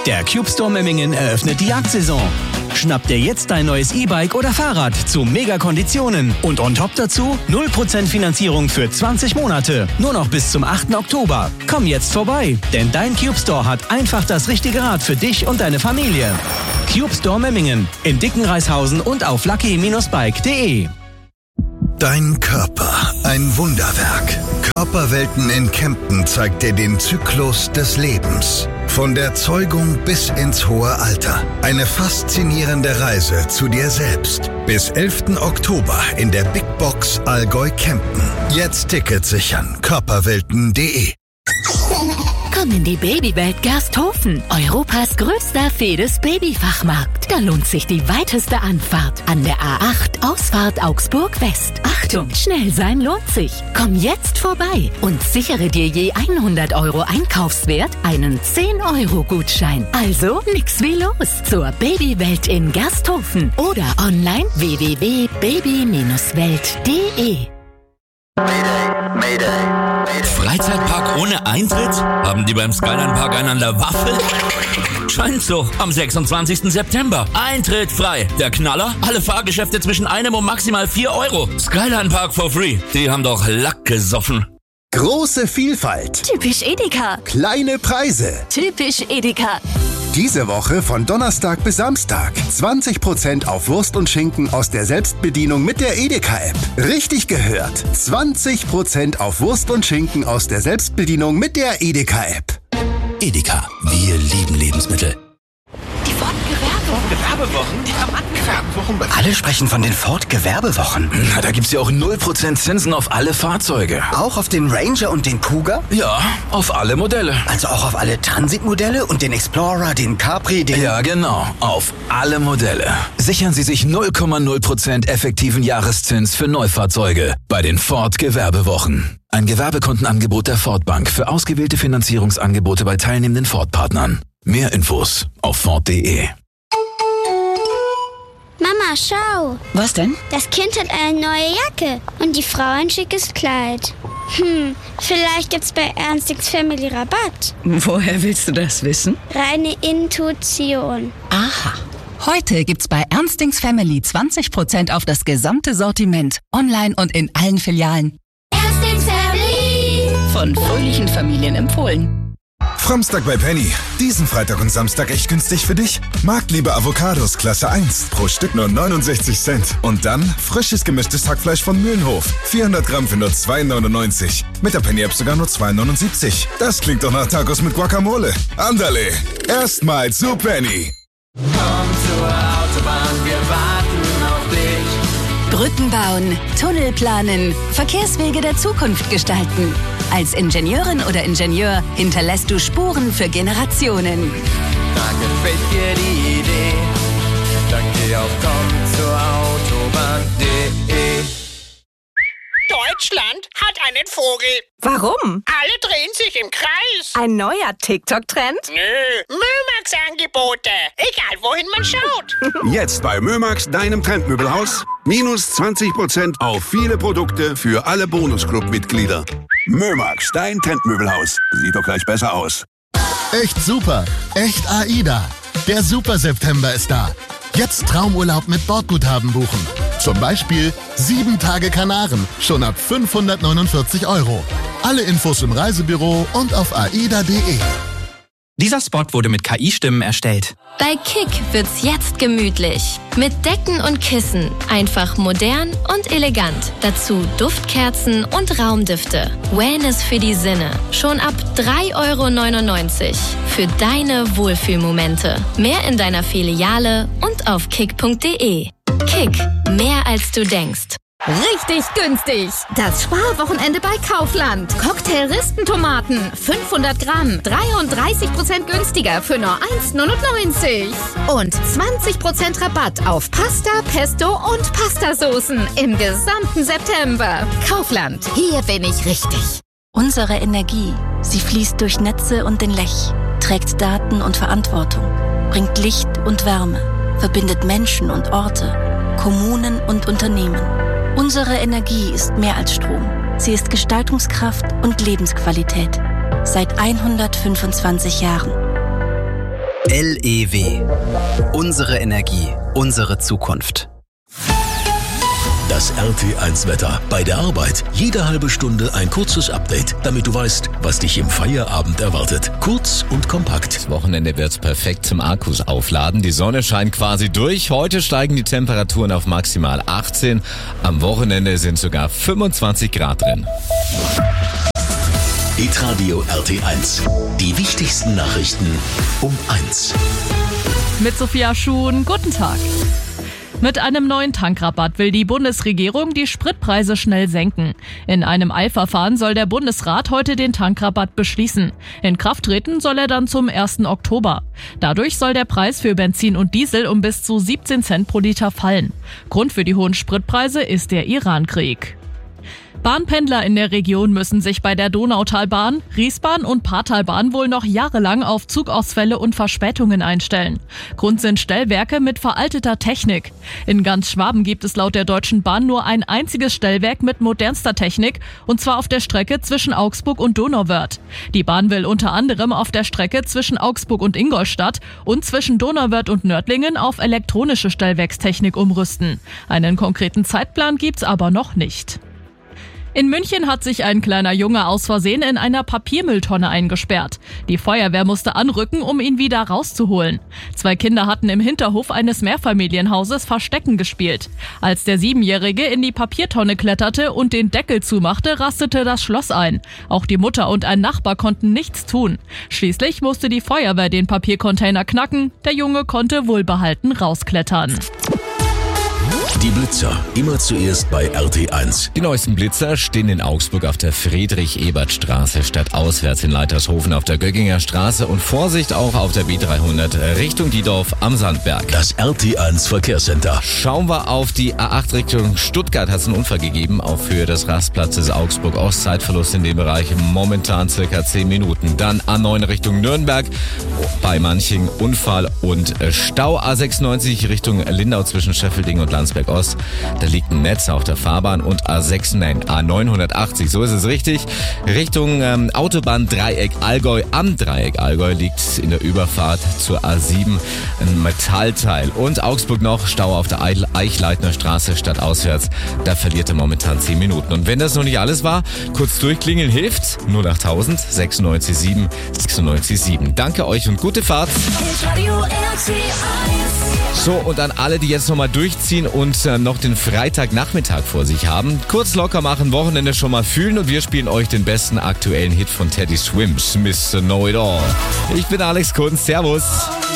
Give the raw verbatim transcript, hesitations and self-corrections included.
Der Cube Store Memmingen eröffnet die Jagdsaison. Schnapp dir jetzt dein neues E-Bike oder Fahrrad zu Mega-Konditionen. Und on top dazu null Prozent Finanzierung für zwanzig Monate. Nur noch bis zum achten Oktober. Komm jetzt vorbei, denn dein Cube Store hat einfach das richtige Rad für dich und deine Familie. Cube Store Memmingen in Dickenreishausen und auf lucky Bindestrich bike punkt de. Dein Körper, ein Wunderwerk. Körperwelten in Kempten zeigt dir den Zyklus des Lebens. Von der Zeugung bis ins hohe Alter. Eine faszinierende Reise zu dir selbst. Bis elften Oktober in der Big Box Allgäu Kempten. Jetzt Ticket sichern. körperwelten punkt de. Komm in die Babywelt Gersthofen, Europas größter Fedes-Babyfachmarkt. Da lohnt sich die weiteste Anfahrt an der A acht, Ausfahrt Augsburg West. Achtung, schnell sein lohnt sich. Komm jetzt vorbei und sichere dir je hundert Euro Einkaufswert einen zehn Euro Gutschein. Also nix wie los zur Babywelt in Gersthofen oder online w w w punkt baby welt punkt de. Mayday, Mayday. Freizeitpark ohne Eintritt? Haben die beim Skyline Park einen an der Waffel? Scheint so. Am sechsundzwanzigsten September. Eintritt frei. Der Knaller? Alle Fahrgeschäfte zwischen einem und maximal vier Euro. Skyline Park for free. Die haben doch Lack gesoffen. Große Vielfalt. Typisch Edeka. Kleine Preise. Typisch Edeka. Diese Woche von Donnerstag bis Samstag. zwanzig Prozent auf Wurst und Schinken aus der Selbstbedienung mit der Edeka-App. Richtig gehört. zwanzig Prozent auf Wurst und Schinken aus der Selbstbedienung mit der Edeka-App. Edeka. Wir lieben Lebensmittel. Die Ford-Gewerbewochen. Die Rabattgewerbewochen. Alle sprechen von den Ford-Gewerbewochen. Na, da gibt's ja auch null Prozent Zinsen auf alle Fahrzeuge. Auch auf den Ranger und den Kuga? Ja, auf alle Modelle. Also auch auf alle Transit-Modelle und den Explorer, den Capri, den... Ja, genau. Auf alle Modelle. Sichern Sie sich null Komma null Prozent effektiven Jahreszins für Neufahrzeuge bei den Ford-Gewerbewochen. Ein Gewerbekontenangebot der Ford Bank für ausgewählte Finanzierungsangebote bei teilnehmenden Ford-Partnern. Mehr Infos auf ford punkt de. Mama, schau. Was denn? Das Kind hat eine neue Jacke und die Frau ein schickes Kleid. Hm, vielleicht gibt's bei Ernstings Family Rabatt. Woher willst du das wissen? Reine Intuition. Aha. Heute gibt's bei Ernstings Family zwanzig Prozent auf das gesamte Sortiment. Online und in allen Filialen. Ernstings Family. Von fröhlichen Familien empfohlen. Fromstag bei Penny. Diesen Freitag und Samstag echt günstig für dich. Marktliebe Avocados Klasse eins. Pro Stück nur neunundsechzig Cent. Und dann frisches gemischtes Hackfleisch von Mühlenhof. vierhundert Gramm für nur zwei neunundneunzig. Mit der Penny-App sogar nur zwei neunundsiebzig. Das klingt doch nach Tacos mit Guacamole. Andale. Erstmal zu Penny. Komm zur Autobahn, wir warten auf dich. Brücken bauen, Tunnel planen, Verkehrswege der Zukunft gestalten. Als Ingenieurin oder Ingenieur hinterlässt du Spuren für Generationen. Da gefällt dir die Idee, dann geh auf komm zur Autobahn punkt de. Deutschland hat einen Vogel. Warum? Alle drehen sich im Kreis. Ein neuer TikTok-Trend? Nö, Mömax-Angebote. Egal, wohin man schaut. Jetzt bei Mömax, deinem Trendmöbelhaus. Minus zwanzig Prozent auf viele Produkte für alle Bonusclub-Mitglieder. Mömax, dein Trendmöbelhaus. Sieht doch gleich besser aus. Echt super. Echt AIDA. Der Super September ist da. Jetzt Traumurlaub mit Bordguthaben buchen. Zum Beispiel sieben Tage Kanaren, schon ab fünfhundertneunundvierzig Euro. Alle Infos im Reisebüro und auf aida punkt de. Dieser Spot wurde mit K I-Stimmen erstellt. Bei Kick wird's jetzt gemütlich. Mit Decken und Kissen. Einfach modern und elegant. Dazu Duftkerzen und Raumdüfte. Wellness für die Sinne. Schon ab drei Euro neunundneunzig. Für deine Wohlfühlmomente. Mehr in deiner Filiale und auf kick punkt de. Kick. Mehr als du denkst. Richtig günstig. Das Sparwochenende bei Kaufland. Cocktail-Ristentomaten, fünfhundert Gramm, dreiunddreißig Prozent günstiger für nur eins neunundneunzig. Und zwanzig Prozent Rabatt auf Pasta, Pesto und Pastasoßen im gesamten September. Kaufland, hier bin ich richtig. Unsere Energie, sie fließt durch Netze und den Lech, trägt Daten und Verantwortung, bringt Licht und Wärme, verbindet Menschen und Orte, Kommunen und Unternehmen. Unsere Energie ist mehr als Strom. Sie ist Gestaltungskraft und Lebensqualität. Seit hundertfünfundzwanzig Jahren. L E W. Unsere Energie, unsere Zukunft. Das R T eins Wetter. Bei der Arbeit jede halbe Stunde ein kurzes Update, damit du weißt, was dich im Feierabend erwartet. Kurz und kompakt. Das Wochenende wird perfekt zum Akkus aufladen. Die Sonne scheint quasi durch. Heute steigen die Temperaturen auf maximal achtzehn. Am Wochenende sind sogar fünfundzwanzig Grad drin. Hitradio R T eins. Die wichtigsten Nachrichten um eins. Mit Sophia Schuhn, guten Tag. Mit einem neuen Tankrabatt will die Bundesregierung die Spritpreise schnell senken. In einem Eilverfahren soll der Bundesrat heute den Tankrabatt beschließen. In Kraft treten soll er dann zum ersten Oktober. Dadurch soll der Preis für Benzin und Diesel um bis zu siebzehn Cent pro Liter fallen. Grund für die hohen Spritpreise ist der Iran-Krieg. Bahnpendler in der Region müssen sich bei der Donautalbahn, Riesbahn und Paartalbahn wohl noch jahrelang auf Zugausfälle und Verspätungen einstellen. Grund sind Stellwerke mit veralteter Technik. In ganz Schwaben gibt es laut der Deutschen Bahn nur ein einziges Stellwerk mit modernster Technik, und zwar auf der Strecke zwischen Augsburg und Donauwörth. Die Bahn will unter anderem auf der Strecke zwischen Augsburg und Ingolstadt und zwischen Donauwörth und Nördlingen auf elektronische Stellwerkstechnik umrüsten. Einen konkreten Zeitplan gibt's aber noch nicht. In München hat sich ein kleiner Junge aus Versehen in einer Papiermülltonne eingesperrt. Die Feuerwehr musste anrücken, um ihn wieder rauszuholen. Zwei Kinder hatten im Hinterhof eines Mehrfamilienhauses Verstecken gespielt. Als der Siebenjährige in die Papiertonne kletterte und den Deckel zumachte, rastete das Schloss ein. Auch die Mutter und ein Nachbar konnten nichts tun. Schließlich musste die Feuerwehr den Papiercontainer knacken. Der Junge konnte wohlbehalten rausklettern. Die Blitzer, immer zuerst bei R T eins. Die neuesten Blitzer stehen in Augsburg auf der Friedrich-Ebert-Straße, stadtauswärts in Leitershofen auf der Göckinger Straße und Vorsicht auch auf der B dreihundert Richtung Diedorf am Sandberg. Das R T eins Verkehrscenter. Schauen wir auf die A acht Richtung Stuttgart. Hat es einen Unfall gegeben auf Höhe des Rastplatzes Augsburg-Ost. Zeitverlust in dem Bereich momentan circa zehn Minuten. Dann A neun Richtung Nürnberg. Bei Manching Unfall und Stau. A sechsundneunzig Richtung Lindau zwischen Scheffelding und Landsberg Ost. Da liegt ein Netz auf der Fahrbahn und A sechs, nein, A neunhundertachtzig, so ist es richtig. Richtung ähm, Autobahn Dreieck Allgäu. Am Dreieck Allgäu liegt in der Überfahrt zur A sieben ein Metallteil. Und Augsburg noch, Stau auf der Eichleitner Straße stadtauswärts. Da verliert er momentan zehn Minuten. Und wenn das noch nicht alles war, kurz durchklingeln hilft. null achttausend sechsundneunzig sieben sechsundneunzig sieben. Danke euch und gute Fahrt. So, und an alle, die jetzt nochmal durchziehen und äh, noch den Freitagnachmittag vor sich haben. Kurz locker machen, Wochenende schon mal fühlen und wir spielen euch den besten aktuellen Hit von Teddy Swims, Mister Know It All. Ich bin Alex Kunz, servus.